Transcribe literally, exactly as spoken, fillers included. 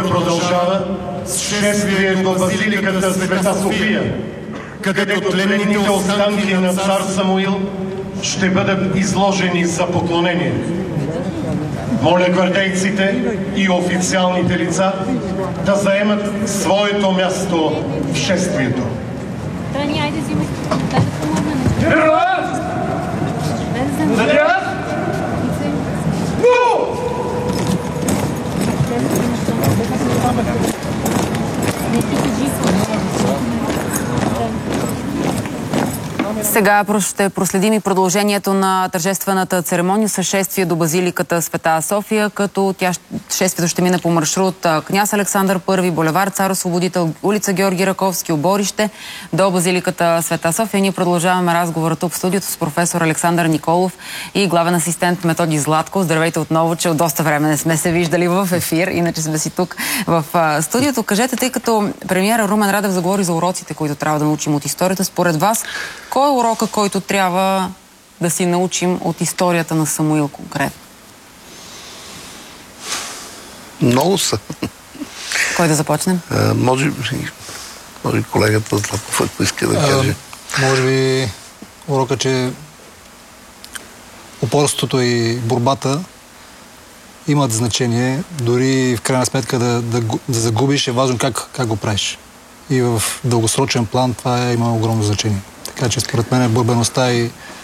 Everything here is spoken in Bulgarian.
продължава с шествие до базиликата Света София, където тленните останки на цар Самуил ще бъдат изложени за поклонение. Моля гвардейците и официалните лица да заемат своето място в шествието. Трани, айде взимай. Дай да помогна. Герой! Дай да вземем. Задряз! Ну! Не ти кажи. Сега ще проследим и продължението на тържествената церемония с шествие до базиликата Света София, като тя, шествието ще мине по маршрут Княз Александър Първи, булевард Цар Освободител, улица Георги Раковски, оборище до базиликата Света София. Ние продължаваме разговора тук в студиото с професор Александър Николов и главен асистент Методи Златко. Здравейте отново, че от доста време не сме се виждали в ефир, иначе сме си тук в студиото. Кажете, тъй като премиера Румен Радев заговори за уроците, които трябва да научим от историята, според вас, кой е урока, който трябва да си научим от историята на Самуил конкретно? Много са. Кой да започнем? А, може, може колегата Златков, ако иска да каже. А, може би урока, че упорството и борбата имат значение. Дори в крайна сметка да, да, да загубиш е важно как, как го правиш. И в дългосрочен план това е, има огромно значение. Така че според мен борбеността и